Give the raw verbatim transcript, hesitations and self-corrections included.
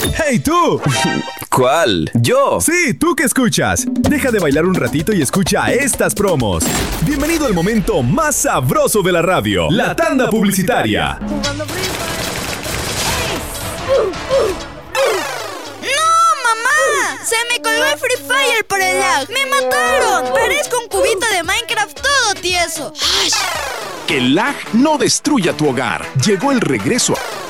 ¡Hey, tú! ¿Cuál? ¿Yo? Sí, tú que escuchas. Deja de bailar un ratito y escucha estas promos. Bienvenido al momento más sabroso de la radio, la tanda publicitaria. Jugando Free Fire. ¡No, mamá! Se me colgó el Free Fire por el lag. ¡Me mataron! Parezco un cubito de Minecraft todo tieso. Que el lag no destruya tu hogar. Llegó el regreso